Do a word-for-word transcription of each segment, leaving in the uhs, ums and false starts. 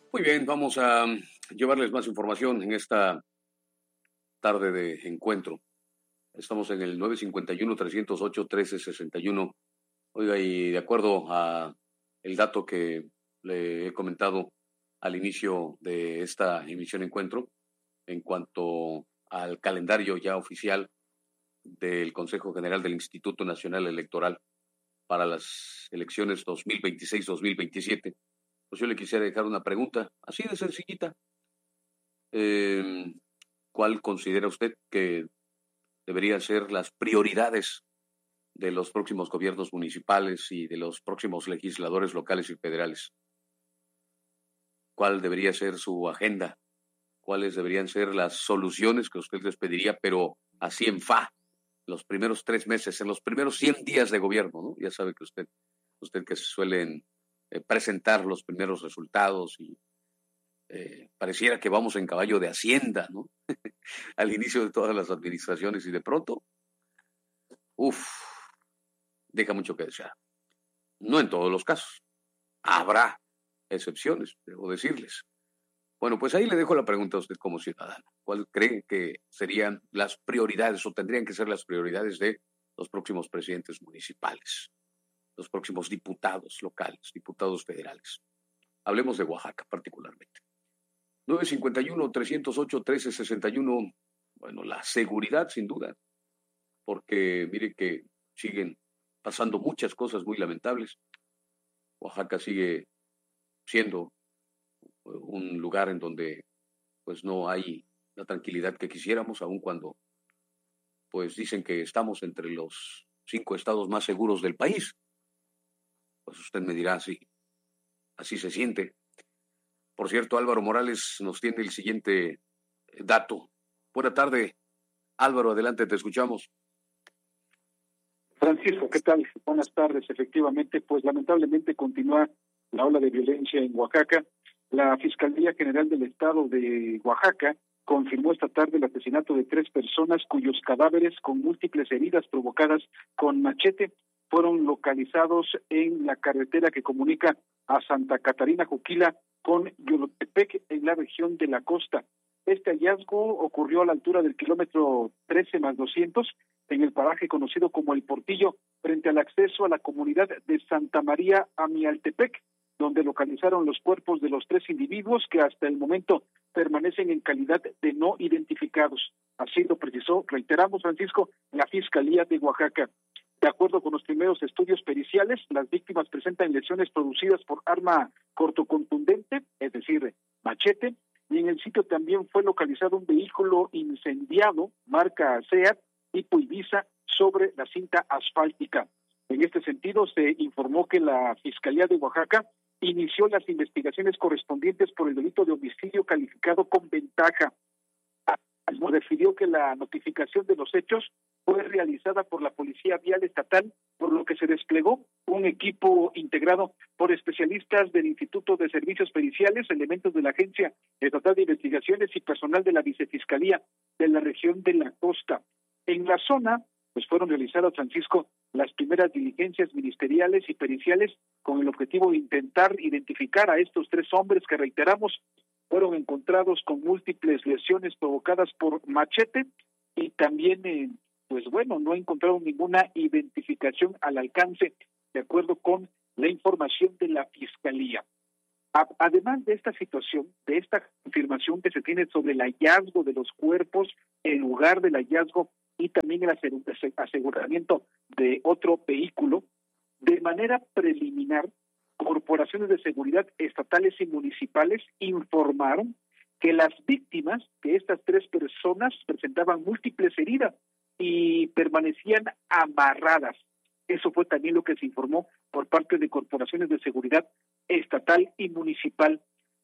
Muy bien, vamos a llevarles más información en esta tarde de encuentro. Estamos en el nueve cinco uno, tres cero ocho, uno tres seis uno. Oiga, y de acuerdo a el dato que le he comentado al inicio de esta emisión encuentro, en cuanto al calendario ya oficial del Consejo General del Instituto Nacional Electoral para las elecciones dos mil veintiséis dos mil veintisiete, pues yo le quisiera dejar una pregunta, así de sencillita. Eh, ¿Cuál considera usted que deberían ser las prioridades de los próximos gobiernos municipales y de los próximos legisladores locales y federales? ¿Cuál debería ser su agenda? ¿Cuáles deberían ser las soluciones que usted les pediría, pero así en fa, los primeros tres meses, en los primeros cien días de gobierno, ¿no? Ya sabe que usted, usted que suelen eh, presentar los primeros resultados y eh, pareciera que vamos en caballo de Hacienda, ¿no? Al inicio de todas las administraciones y de pronto, uff, deja mucho que desear. No en todos los casos. Habrá excepciones, debo decirles. Bueno, pues ahí le dejo la pregunta a usted como ciudadano. ¿Cuál cree que serían las prioridades o tendrían que ser las prioridades de los próximos presidentes municipales, los próximos diputados locales, diputados federales? Hablemos de Oaxaca particularmente. nueve cinco uno, tres cero ocho, uno tres seis uno. Bueno, la seguridad sin duda, porque mire que siguen pasando muchas cosas muy lamentables. Oaxaca sigue siendo un lugar en donde pues no hay la tranquilidad que quisiéramos, aun cuando pues dicen que estamos entre los cinco estados más seguros del país. Pues usted me dirá si así se siente. Por cierto, Álvaro Morales nos tiene el siguiente dato. Buena tarde, Álvaro, adelante, te escuchamos. Francisco, ¿qué tal? Buenas tardes. Efectivamente, pues lamentablemente continúa la ola de violencia en Oaxaca. La Fiscalía General del Estado de Oaxaca confirmó esta tarde el asesinato de tres personas cuyos cadáveres con múltiples heridas provocadas con machete fueron localizados en la carretera que comunica a Santa Catarina Juquila con Yolotepec en la región de la costa. Este hallazgo ocurrió a la altura del kilómetro trece más doscientos en el paraje conocido como El Portillo, frente al acceso a la comunidad de Santa María Amialtepec, donde localizaron los cuerpos de los tres individuos que hasta el momento permanecen en calidad de no identificados. Así lo precisó, reiteramos, Francisco, la Fiscalía de Oaxaca. De acuerdo con los primeros estudios periciales, las víctimas presentan lesiones producidas por arma cortocontundente, es decir, machete, y en el sitio también fue localizado un vehículo incendiado, marca SEAT, tipo Ibiza, sobre la cinta asfáltica. En este sentido, se informó que la Fiscalía de Oaxaca inició las investigaciones correspondientes por el delito de homicidio calificado con ventaja. Refirió que la notificación de los hechos fue realizada por la Policía Vial Estatal, por lo que se desplegó un equipo integrado por especialistas del Instituto de Servicios Periciales, elementos de la Agencia Estatal de Investigaciones y personal de la Vicefiscalía de la región de la costa. En la zona, pues fueron realizadas, Francisco, las primeras diligencias ministeriales y periciales con el objetivo de intentar identificar a estos tres hombres que, reiteramos, fueron encontrados con múltiples lesiones provocadas por machete y también, eh, pues bueno, no encontraron ninguna identificación al alcance, de acuerdo con la información de la Fiscalía. A- además de esta situación, de esta confirmación que se tiene sobre el hallazgo de los cuerpos, el lugar del hallazgo y también el asegu- aseguramiento de otro vehículo, de manera preliminar, corporaciones de seguridad estatales y municipales informaron que las víctimas, que estas tres personas presentaban múltiples heridas y permanecían amarradas. Eso fue también lo que se informó por parte de corporaciones de seguridad estatal y municipal.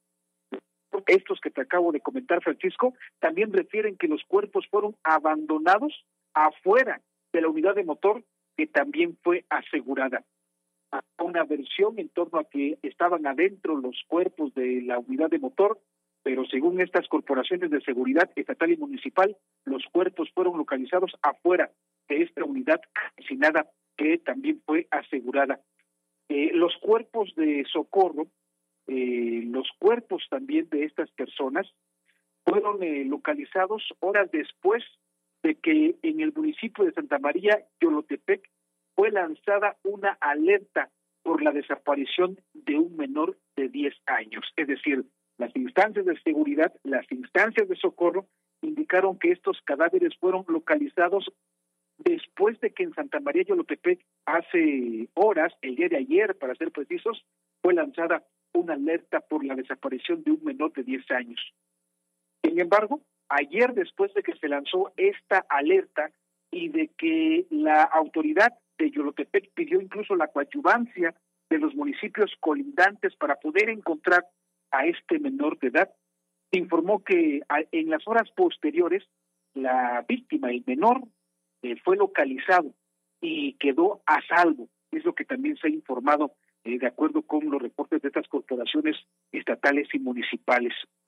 Estos que te acabo de comentar, Francisco, también refieren que los cuerpos fueron abandonados afuera de la unidad de motor, que también fue asegurada. Una versión en torno a que estaban adentro los cuerpos de la unidad de motor, pero según estas corporaciones de seguridad estatal y municipal, los cuerpos fueron localizados afuera de esta unidad calcinada, que también fue asegurada. Eh, los cuerpos de socorro, eh, los los cuerpos también de estas personas fueron eh, localizados horas después de que en el municipio de Santa María, Yolotepec, fue lanzada una alerta por la desaparición de un menor de diez años. Es decir, las instancias de seguridad, las instancias de socorro indicaron que estos cadáveres fueron localizados después de que en Santa María Yolotepec hace horas, el día de ayer para ser precisos, fue lanzada una alerta por la desaparición de un menor de diez años. Sin embargo, ayer después de que se lanzó esta alerta y de que la autoridad de Yolotepec pidió incluso la coadyuvancia de los municipios colindantes para poder encontrar a este menor de edad, se informó que en las horas posteriores la víctima, el menor, eh, fue localizado y quedó a salvo. Es lo que también se ha informado eh, de acuerdo con los reportes de estas corporaciones estatales y municipales.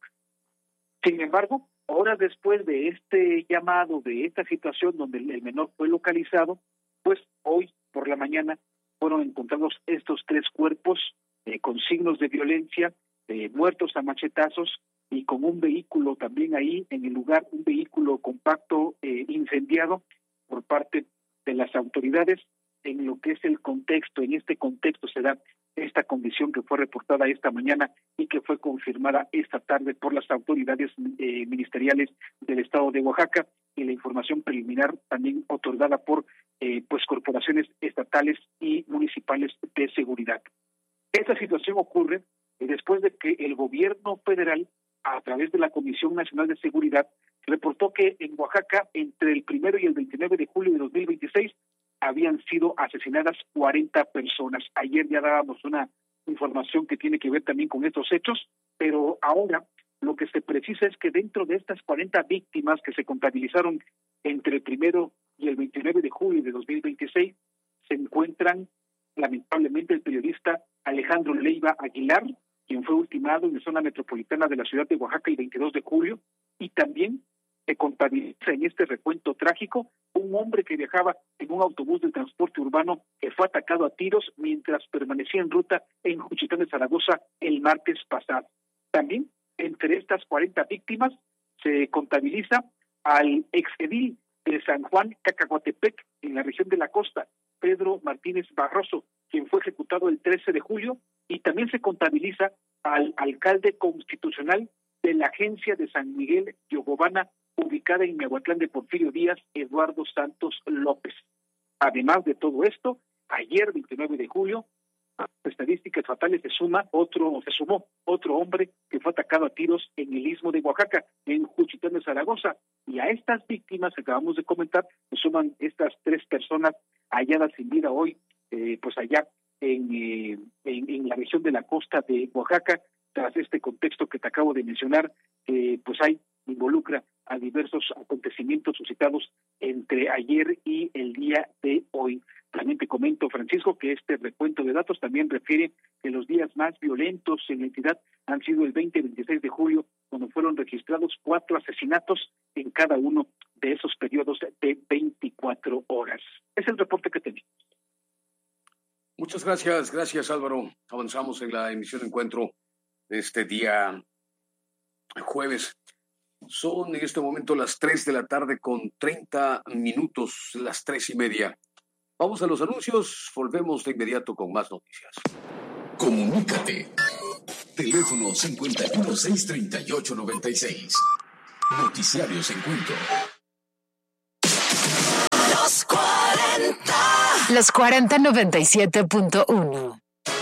Sin embargo, horas después de este llamado, de esta situación donde el menor fue localizado, pues hoy por la mañana fueron encontrados estos tres cuerpos eh, con signos de violencia, eh, muertos a machetazos y con un vehículo también ahí en el lugar, un vehículo compacto eh, incendiado por parte de las autoridades. En lo que es el contexto, en este contexto se da esta condición que fue reportada esta mañana y que fue confirmada esta tarde por las autoridades eh, ministeriales del estado de Oaxaca, y la información preliminar también otorgada por eh, pues corporaciones estatales y municipales de seguridad. Esta situación ocurre eh, después de que el gobierno federal, a través de la Comisión Nacional de Seguridad, reportó que en Oaxaca entre el primero y el veintinueve de julio de dos mil veintiséis habían sido asesinadas cuarenta personas. Ayer ya dábamos una información que tiene que ver también con estos hechos, pero ahora lo que se precisa es que dentro de estas cuarenta víctimas que se contabilizaron entre el primero y el veintinueve de julio de dos mil veintiséis, se encuentran lamentablemente el periodista Alejandro Leiva Aguilar, quien fue ultimado en la zona metropolitana de la ciudad de Oaxaca el veintidós de julio, y también se contabiliza en este recuento trágico un hombre que viajaba en un autobús de transporte urbano que fue atacado a tiros mientras permanecía en ruta en Juchitán de Zaragoza el martes pasado. También entre estas cuarenta víctimas se contabiliza al exedil de San Juan Cacahuatepec en la región de la costa, Pedro Martínez Barroso, quien fue ejecutado el trece de julio, y también se contabiliza al alcalde constitucional de la agencia de San Miguel Yogobana, ubicada en Miahuatlán de Porfirio Díaz, Eduardo Santos López. Además de todo esto, ayer veintinueve de julio, a estadísticas fatales se suma otro, se sumó otro hombre que fue atacado a tiros en el istmo de Oaxaca, en Juchitán de Zaragoza, y a estas víctimas que acabamos de comentar se suman estas tres personas halladas sin vida hoy, eh, pues allá en, eh, en, en la región de la costa de Oaxaca, tras este contexto que te acabo de mencionar, que eh, pues hay involucra a diversos acontecimientos suscitados entre ayer y el día de hoy. También te comento, Francisco, que este recuento de datos también refiere que los días más violentos en la entidad han sido el veinte y veintiséis de julio, cuando fueron registrados cuatro asesinatos en cada uno de esos periodos de veinticuatro horas. Es el reporte que tenemos. Muchas gracias, gracias Álvaro. Avanzamos en la emisión de Encuentro de este día jueves. Son en este momento las tres de la tarde con treinta minutos, las tres y media. Vamos a los anuncios, volvemos de inmediato con más noticias. Comunícate. Teléfono cincuenta y uno, seiscientos treinta y ocho, noventa y seis. Noticiarios Encuentro. Los cuarenta. Los cuarenta noventa y siete punto uno.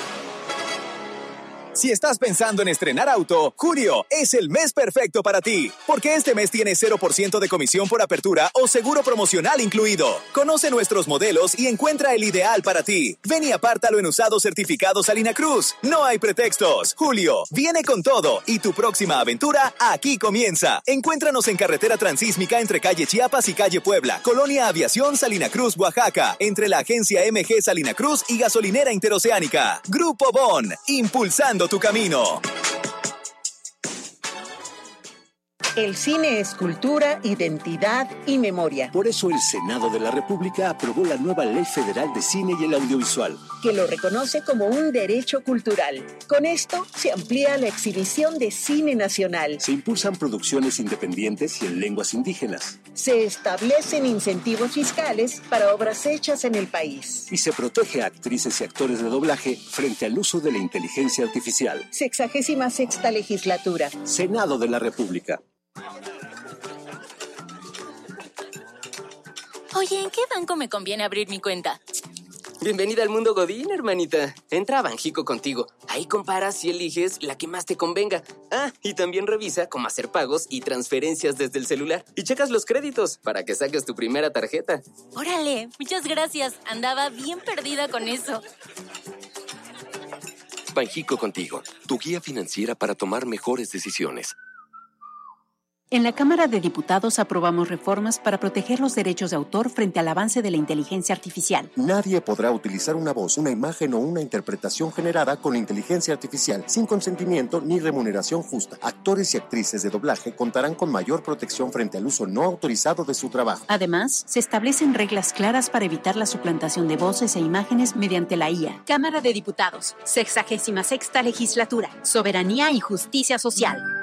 Si estás pensando en estrenar auto, julio es el mes perfecto para ti, porque este mes tienes cero por ciento de comisión por apertura o seguro promocional incluido. Conoce nuestros modelos y encuentra el ideal para ti. Ven y apártalo en usados certificados Salina Cruz. No hay pretextos. Julio viene con todo y tu próxima aventura aquí comienza. Encuéntranos en carretera transísmica entre calle Chiapas y calle Puebla, Colonia Aviación Salina Cruz, Oaxaca, entre la agencia M G Salina Cruz y Gasolinera Interoceánica. Grupo Bon, impulsando tu camino. El cine es cultura, identidad y memoria. Por eso el Senado de la República aprobó la nueva Ley Federal de Cine y el Audiovisual, que lo reconoce como un derecho cultural. Con esto se amplía la exhibición de cine nacional. Se impulsan producciones independientes y en lenguas indígenas. Se establecen incentivos fiscales para obras hechas en el país. Y se protege a actrices y actores de doblaje frente al uso de la inteligencia artificial. Sexagésima sexta legislatura. Senado de la República. Oye, ¿en qué banco me conviene abrir mi cuenta? Bienvenida al mundo Godín, hermanita. Entra a Banjico contigo. Ahí comparas y eliges la que más te convenga. Ah, y también revisa cómo hacer pagos y transferencias desde el celular. Y checas los créditos para que saques tu primera tarjeta. Órale, muchas gracias. Andaba bien perdida con eso. Banjico contigo, tu guía financiera para tomar mejores decisiones. En la Cámara de Diputados aprobamos reformas para proteger los derechos de autor frente al avance de la inteligencia artificial. Nadie podrá utilizar una voz, una imagen o una interpretación generada con inteligencia artificial sin consentimiento ni remuneración justa. Actores y actrices de doblaje contarán con mayor protección frente al uso no autorizado de su trabajo. Además, se establecen reglas claras para evitar la suplantación de voces e imágenes mediante la I A. Cámara de Diputados, sexagésima sexta legislatura, Soberanía y Justicia Social.